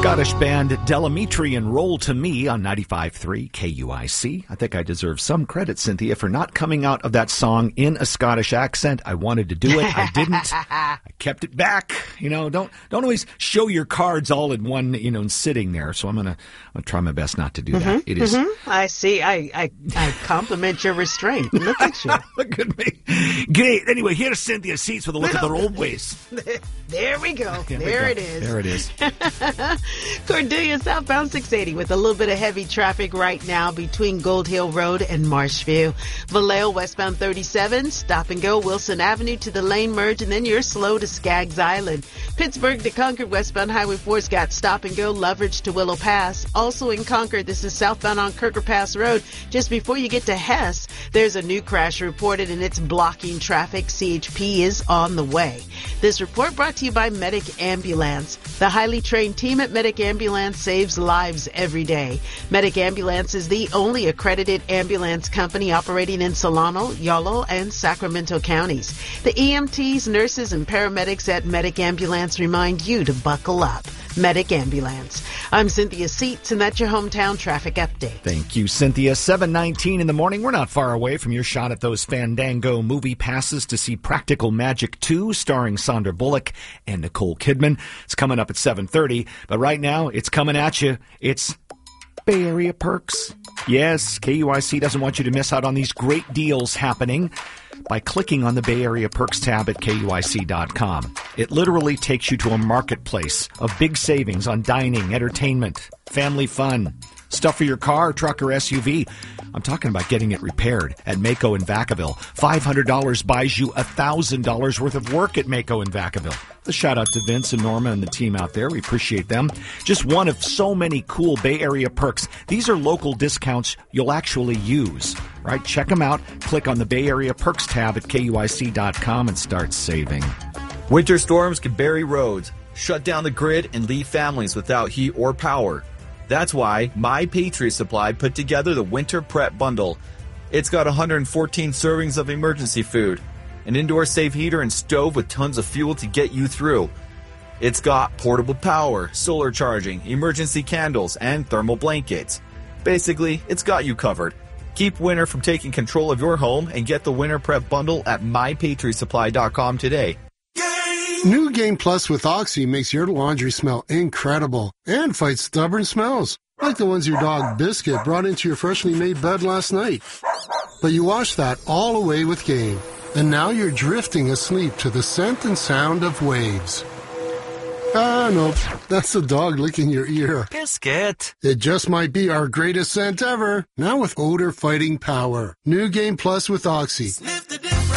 Scottish band Delamitri and Roll to Me on 95.3 KUIC. I think I deserve some credit, Cynthia, for not coming out of that song in a Scottish accent. I wanted to do it. I didn't. I kept it back. Don't always show your cards all in one, sitting there. So I'm gonna try my best not to do that. It is. I see. I compliment your restraint. Look at you. Look at me. Great. Anyway, here's Cynthia Seats with a look at their old ways. There we go. There it is. There it is. Cordelia southbound 680 with a little bit of heavy traffic right now between Gold Hill Road and Marshview. Vallejo westbound 37, stop and go Wilson Avenue to the lane merge, and then you're slow to Skaggs Island. Pittsburgh to Concord westbound Highway 4's got stop and go Loveridge to Willow Pass. Also in Concord, this is southbound on Kirker Pass Road. Just before you get to Hess, there's a new crash reported and it's blocking traffic. CHP is on the way. This report brought to you by Medic Ambulance. The highly trained team at Medic Ambulance saves lives every day. Medic Ambulance is the only accredited ambulance company operating in Solano, Yolo, and Sacramento counties. The EMTs, nurses, and paramedics at Medic Ambulance remind you to buckle up. Medic Ambulance. I'm Cynthia Seats, and that's your hometown traffic update. Thank you, Cynthia. 7:19 in the morning. We're not far away from your shot at those Fandango movie passes to see Practical Magic 2, starring Sandra Bullock and Nicole Kidman. It's coming up at 7:30, but right now it's coming at you. It's Bay Area Perks. Yes, KUIC doesn't want you to miss out on these great deals happening by clicking on the Bay Area Perks tab at KUIC.com. It literally takes you to a marketplace of big savings on dining, entertainment, family fun, stuff for your car, truck, or SUV. I'm talking about getting it repaired at Mako in Vacaville. $500 buys you $1,000 worth of work at Mako in Vacaville. A shout out to Vince and Norma and the team out there. We appreciate them. Just one of so many cool Bay Area perks. These are local discounts you'll actually use, right? Check them out. Click on the Bay Area Perks tab at KUIC.com and start saving. Winter storms can bury roads, shut down the grid, and leave families without heat or power. That's why My Patriot Supply put together the Winter Prep Bundle. It's got 114 servings of emergency food, an indoor safe heater and stove with tons of fuel to get you through. It's got portable power, solar charging, emergency candles, and thermal blankets. Basically, it's got you covered. Keep winter from taking control of your home and get the Winter Prep Bundle at MyPatriotSupply.com today. New Game Plus with Oxy makes your laundry smell incredible and fights stubborn smells, like the ones your dog Biscuit brought into your freshly made bed last night. But you wash that all away with Game, and now you're drifting asleep to the scent and sound of waves. Nope, that's the dog licking your ear. Biscuit. It just might be our greatest scent ever, now with odor-fighting power. New Game Plus with Oxy. Sniff the difference.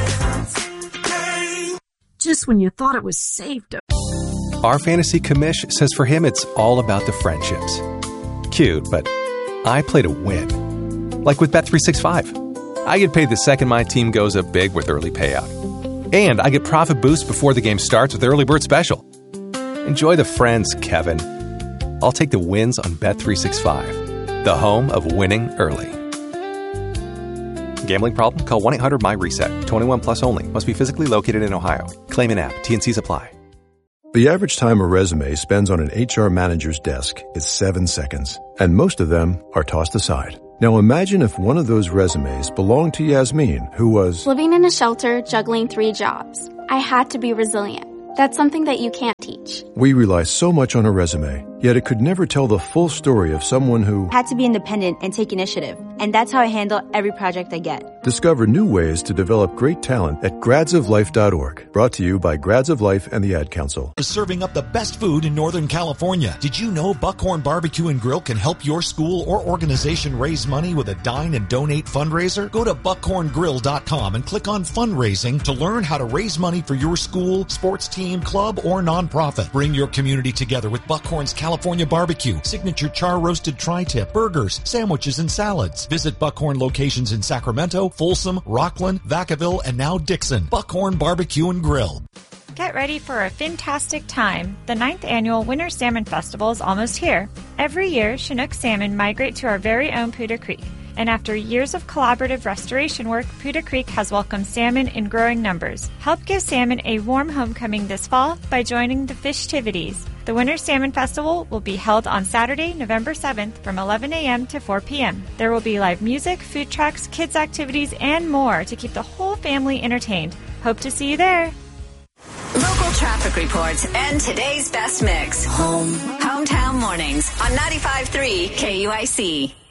Just when you thought it was safe to... Our fantasy commish says for him it's all about the friendships. Cute, but I play to win. Like with Bet365. I get paid the second my team goes up big with early payout. And I get profit boost before the game starts with Early Bird Special. Enjoy the friends, Kevin. I'll take the wins on Bet365, the home of winning early. Gambling problem? Call 1-800-MY-RESET. 21 plus only. Must be physically located in Ohio. Claim in app. T&Cs apply. The average time a resume spends on an HR manager's desk is 7 seconds, and most of them are tossed aside. Now imagine if one of those resumes belonged to Yasmin, who was living in a shelter, juggling 3 jobs. I had to be resilient. That's something that you can't teach. We rely so much on a resume, yet it could never tell the full story of someone who had to be independent and take initiative. And that's how I handle every project I get. Discover new ways to develop great talent at gradsoflife.org. Brought to you by Grads of Life and the Ad Council. Serving up the best food in Northern California. Did you know Buckhorn Barbecue and Grill can help your school or organization raise money with a Dine and Donate fundraiser? Go to buckhorngrill.com and click on fundraising to learn how to raise money for your school, sports team, club, or nonprofit. Bring your community together with Buckhorn's California Barbecue, signature char-roasted tri-tip, burgers, sandwiches, and salads. Visit Buckhorn locations in Sacramento, Folsom, Rockland, Vacaville, and now Dixon. Buckhorn Barbecue and Grill. Get ready for a fantastic time. The 9th annual Winter Salmon Festival is almost here. Every year, Chinook salmon migrate to our very own Poudre Creek. And after years of collaborative restoration work, Poudre Creek has welcomed salmon in growing numbers. Help give salmon a warm homecoming this fall by joining the Fishtivities, The Winter Salmon Festival will be held on Saturday, November 7th from 11 a.m. to 4 p.m. There will be live music, food trucks, kids' activities, and more to keep the whole family entertained. Hope to see you there. Local traffic reports and today's best mix. Hometown Mornings on 95.3 KUIC.